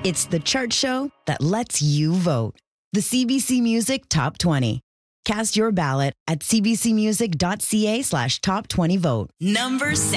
It's the chart show that lets you vote. The CBC Music Top 20. Cast your ballot at cbcmusic.ca/top20vote. Number 7.